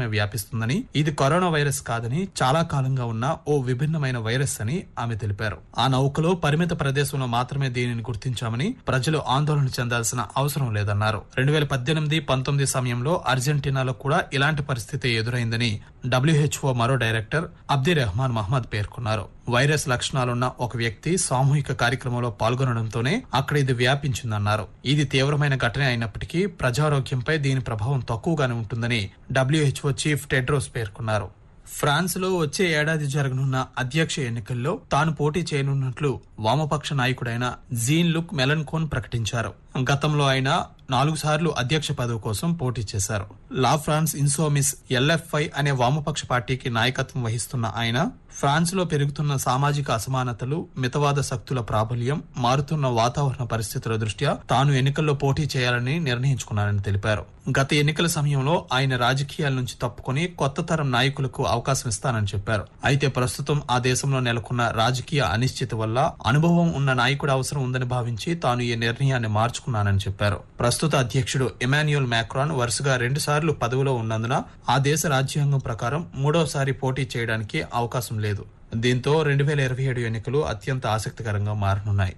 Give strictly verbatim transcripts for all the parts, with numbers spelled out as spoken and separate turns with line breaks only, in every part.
మాత్రమే వ్యాపిస్తుందని, ఇది corona virus కాదని, చాలా కాలంగా ఉన్న ఓ విభిన్నమైన వైరస్ అని ఆమె తెలిపారు. ఆ నౌకలో పరిమిత ప్రదేశంలో మాత్రమే దీనిని గుర్తించామని, ప్రజలు ఆందోళన చెందాల్సిన అవసరం లేదన్నారు. రెండు వేల పద్దెనిమిది పంతొమ్మిది సమయంలో అర్జెంటీనాలో కూడా ఇలాంటి పరిస్థితి ఎదురైందని డబ్ల్యూహెచ్ఓ మరో డైరెక్టర్ అబ్ది రెహమాన్ మహ్మద్ పేర్కొన్నారు. వైరస్ లక్షణాలున్న ఒక వ్యక్తి సామూహిక కార్యక్రమంలో పాల్గొనడంతోనే అక్కడ ఇది వ్యాపించిందన్నారు. ఇది తీవ్రమైన ఘటన అయినప్పటికీ ప్రజారోగ్యంపై దీని ప్రభావం తక్కువగానే ఉంటుందని డబ్ల్యూహెచ్ఓ చీఫ్ టెడ్రోస్ పేర్కొన్నారు. ఫ్రాన్స్ లో వచ్చే ఏడాది జరగనున్న అధ్యక్ష ఎన్నికల్లో తాను పోటీ చేయనున్నట్లు వామపక్ష నాయకుడైన జీన్ లుక్ మెలన్కోన్ ప్రకటించారు. గతంలో ఆయన నాలుగు సార్లు అధ్యక్ష పదవి కోసం పోటీ చేశారు. లా ఫ్రాన్స్ ఇన్సోమిస్ ఎల్ఎఫ్ఐ అనే వామపక్ష పార్టీకి నాయకత్వం వహిస్తున్న ఆయన ఫ్రాన్స్ లో పెరుగుతున్న సామాజిక అసమానతలు, మితవాద శక్తుల ప్రాబల్యం, మారుతున్న వాతావరణ పరిస్థితుల దృష్ట్యా తాను ఎన్నికల్లో పోటీ చేయాలని నిర్ణయించుకున్నారని తెలిపారు. గత ఎన్నికల సమయంలో ఆయన రాజకీయాల నుంచి తప్పుకొని కొత్త తరం నాయకులకు అవకాశం ఇస్తానని చెప్పారు. అయితే ప్రస్తుతం ఆ దేశంలో నెలకొన్న రాజకీయ అనిశ్చితి వల్ల అనుభవం ఉన్న నాయకుడు అవసరం ఉందని భావించి తాను ఈ నిర్ణయాన్ని మార్చుకున్నానని చెప్పారు. ప్రస్తుత అధ్యక్షుడు ఇమాన్యుయల్ మాక్రాన్ వరుసగా రెండు సార్లు పదవిలో ఉన్నందున ఆ దేశ రాజ్యాంగం ప్రకారం మూడోసారి పోటీ చేయడానికి అవకాశం లేదు. దీంతో రెండు వేల ఇరవై ఏడు ఎన్నికలు అత్యంత ఆసక్తికరంగా మారనున్నాయి.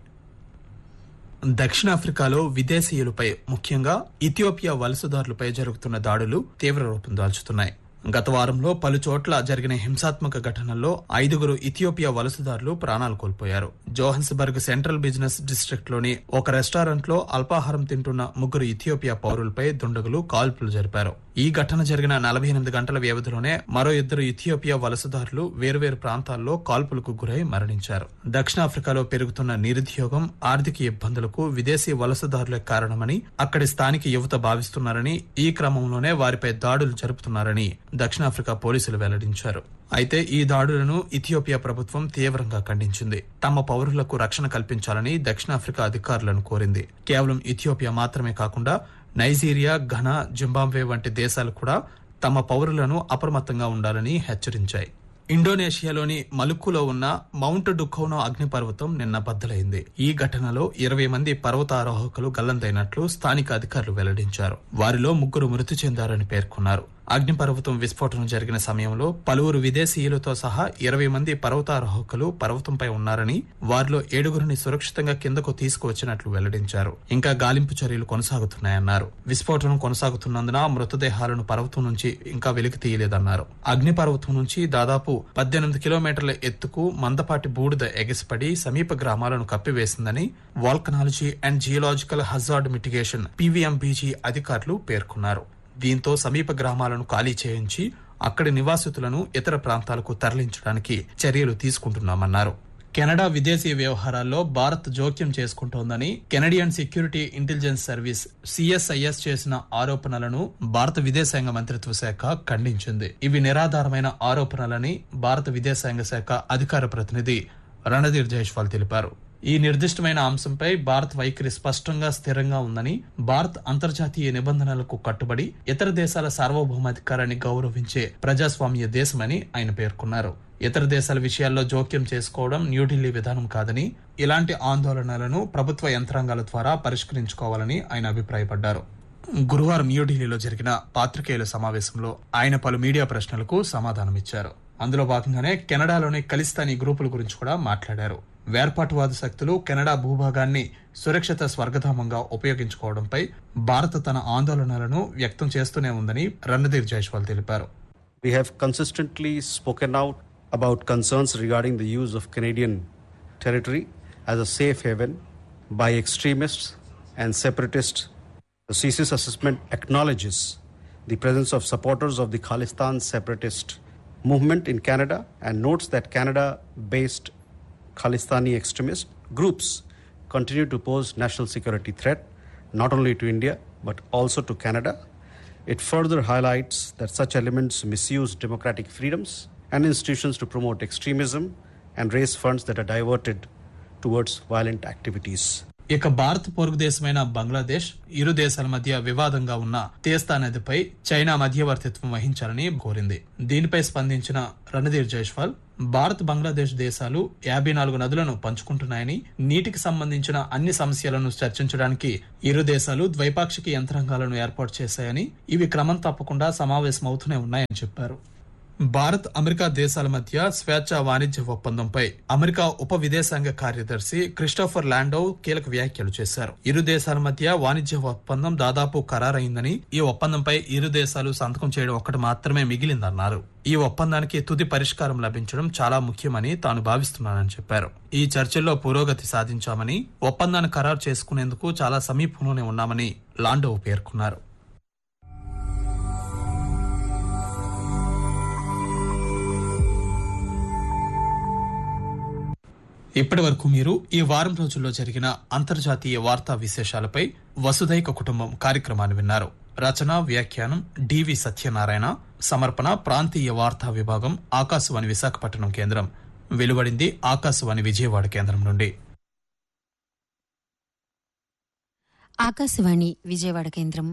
దక్షిణాఫ్రికాలో విదేశీయులపై, ముఖ్యంగా ఇథియోపియా వలసదారులపై జరుగుతున్న దాడులు తీవ్ర రూపం దాల్చుతున్నాయి. గత వారంలో పలు చోట్ల జరిగిన హింసాత్మక ఘటనల్లో ఐదుగురు ఇథియోపియా వలసదారులు ప్రాణాలు కోల్పోయారు. జోహన్స్బర్గ్ సెంట్రల్ బిజినెస్ డిస్ట్రిక్ట్ లోని ఒక రెస్టారెంట్ లో అల్పాహారం తింటున్న ముగ్గురు ఇథియోపియా పౌరులపై దుండగులు కాల్పులు జరిపారు. ఈ ఘటన జరిగిన నలభై ఎనిమిది గంటల వ్యవధిలోనే మరో ఇద్దరు ఇథియోపియా వలసదారులు వేర్వేరు ప్రాంతాల్లో కాల్పులకు గురై మరణించారు. దక్షిణాఫ్రికాలో పెరుగుతున్న నిరుద్యోగం, ఆర్థిక ఇబ్బందులకు విదేశీ వలసదారులే కారణమని అక్కడి స్థానిక యువత భావిస్తున్నారని, ఈ క్రమంలోనే వారిపై దాడులు జరుపుతున్నారని దక్షిణాఫ్రికా పోలీసులు వెల్లడించారు. అయితే ఈ దాడులను ఇథియోపియా ప్రభుత్వం తీవ్రంగా ఖండించింది. తమ పౌరులకు రక్షణ కల్పించాలని దక్షిణాఫ్రికా అధికారులను కోరింది. కేవలం ఇథియోపియా మాత్రమే కాకుండా నైజీరియా, ఘనా, జింబాబ్వే వంటి దేశాలు కూడా తమ పౌరులను అప్రమత్తంగా ఉండాలని హెచ్చరించాయి. ఇండోనేషియాలోని మలుక్కులో ఉన్న మౌంట్ డుకోనో అగ్నిపర్వతం నిన్న బద్దలైంది. ఈ ఘటనలో ఇరవై మంది పర్వతారోహకులు గల్లంతైనట్లు స్థానిక అధికారులు వెల్లడించారు. వారిలో ముగ్గురు మృతి చెందారని పేర్కొన్నారు. అగ్నిపర్వతం విస్ఫోటనం జరిగిన సమయంలో పలువురు విదేశీయులతో సహా ఇరవై మంది పర్వతారోహకులు పర్వతంపై ఉన్నారని, వారిలో ఏడుగురిని సురక్షితంగా కిందకు తీసుకువచ్చినట్లు వెల్లడించారు. ఇంకా గాలింపు చర్యలు కొనసాగుతున్నాయన్నారు. విస్ఫోటనం కొనసాగుతున్నందున మృతదేహాలను పర్వతం నుంచి ఇంకా వెలికి తీయలేదన్నారు. అగ్నిపర్వతం నుంచి దాదాపు పద్దెనిమిది కిలోమీటర్ల ఎత్తుకు మందపాటి బూడిద ఎగసిపడి సమీప గ్రామాలను కప్పివేసిందని వాల్కనాలజీ అండ్ జియోలాజికల్ హజార్డ్ మిటిగేషన్ పీవీఎంబీజీ అధికారులు పేర్కొన్నారు. దీంతో సమీప గ్రామాలను ఖాళీ చేయించి అక్కడి నివాసితులను ఇతర ప్రాంతాలకు తరలించడానికి చర్యలు తీసుకుంటున్నామన్నారు. కెనడా విదేశీ వ్యవహారాల్లో భారత్ జోక్యం చేసుకుంటోందని కెనడియన్ సెక్యూరిటీ ఇంటెలిజెన్స్ సర్వీస్ సిఎస్ఐఎస్ చేసిన ఆరోపణలను భారత విదేశాంగ మంత్రిత్వ శాఖ ఖండించింది. ఇవి నిరాధారమైన ఆరోపణలని భారత విదేశాంగ శాఖ అధికార ప్రతినిధి రణధీర్ జైస్వాల్ తెలిపారు. ఈ నిర్దిష్టమైన అంశంపై భారత్ వైఖరి స్పష్టంగా స్థిరంగా ఉందని, భారత్ అంతర్జాతీయ నిబంధనలకు కట్టుబడి ఇతర దేశాల సార్వభౌమాధికారాన్ని గౌరవించే ప్రజాస్వామ్య దేశమని ఆయన పేర్కొన్నారు. ఇతర దేశాల విషయాల్లో జోక్యం చేసుకోవడం న్యూఢిల్లీ విధానం కాదని, ఇలాంటి ఆందోళనలను ప్రభుత్వ యంత్రాంగాల ద్వారా పరిష్కరించుకోవాలని ఆయన అభిప్రాయపడ్డారు. గురువారం న్యూఢిల్లీలో జరిగిన పాత్రికేయుల సమావేశంలో ఆయన పలు మీడియా ప్రశ్నలకు సమాధానమిచ్చారు. అందులో భాగంగానే కెనడాలోని ఖలిస్తానీ గ్రూపుల గురించి కూడా మాట్లాడారు. వేర్పాటువాద శక్తులు కెనడా భూభాగాన్ని సురక్షిత స్వర్గధామంగా ఉపయోగించుకోవడంపై భారత్ తన ఆందోళనలను వ్యక్తం చేస్తూనే ఉందని రణధీర్ జైస్వాల్ తెలిపారు.
We have consistently spoken out about concerns regarding the use of Canadian territory as a safe haven by extremists and separatists. The C C S assessment acknowledges the presence of supporters of the Khalistan separatist movement in Canada and notes that Canada-based Khalistani extremist groups continue to pose national security threat not only to India but also to Canada. It further highlights that such elements misuse democratic freedoms and institutions to promote extremism and raise funds that are diverted towards violent activities.
ఇక భారత్ పొరుగు దేశమైన బంగ్లాదేశ్ ఇరు దేశాల మధ్య వివాదంగా ఉన్న తీస్తా నదిపై China మధ్యవర్తిత్వం వహించాలని కోరింది. దీనిపై స్పందించిన రణధీర్ జైస్వాల్ భారత్ బంగ్లాదేశ్ దేశాలు యాభై నాలుగు నదులను పంచుకుంటున్నాయని, నీటికి సంబంధించిన అన్ని సమస్యలను చర్చించడానికి ఇరు దేశాలు ద్వైపాక్షిక యంత్రాంగాలను ఏర్పాటు చేశాయని, ఇవి క్రమం తప్పకుండా సమావేశమవుతూనే ఉన్నాయని చెప్పారు. భారత్ అమెరికా దేశాల మధ్య స్వేచ్ఛ వాణిజ్య ఒప్పందంపై అమెరికా ఉప విదేశాంగ కార్యదర్శి క్రిస్టోఫర్ లాండోవ్ కీలక వ్యాఖ్యలు చేశారు. ఇరు దేశాల మధ్య వాణిజ్య ఒప్పందం దాదాపు ఖరారైందని, ఈ ఒప్పందంపై ఇరు దేశాలు సంతకం చేయడం ఒక్కటి మాత్రమే మిగిలిందన్నారు. ఈ ఒప్పందానికి తుది పరిష్కారం లభించడం చాలా ముఖ్యమని తాను భావిస్తున్నానని చెప్పారు. ఈ చర్చల్లో పురోగతి సాధించామని, ఒప్పందాన్ని ఖరారు చేసుకునేందుకు చాలా సమీపంలోనే ఉన్నామని లాండోవ్ పేర్కొన్నారు. ఇప్పటి వరకు మీరు ఈ వారం రోజుల్లో జరిగిన అంతర్జాతీయ వార్తా విశేషాలపై వసుధైక కుటుంబం కార్యక్రమాన్ని విన్నారు. రచన, వ్యాఖ్యానం డివి సత్యనారాయణ, సమర్పణ ప్రాంతీయ వార్తా విభాగం, ఆకాశవాణి విశాఖపట్నం కేంద్రం. వెలువడింది ఆకాశవాణి విజయవాడ కేంద్రం నుండి.
ఆకాశవాణి విజయవాడ కేంద్రం.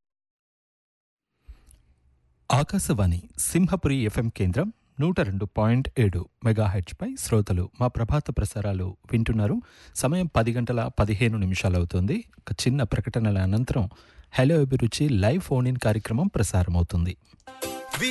ఆకాశవాణి సింహపురి ఎఫ్ఎం కేంద్రం నూట రెండు పాయింట్ ఏడు మెగాహెచ్పై శ్రోతలు మా ప్రభాత ప్రసారాలు వింటున్నారు. సమయం పది గంటల పదిహేను నిమిషాలు అవుతుంది. ఒక చిన్న ప్రకటనల అనంతరం హలో అభిరుచి లైవ్ ఫోన్ ఇన్ కార్యక్రమం ప్రసారమవుతుంది.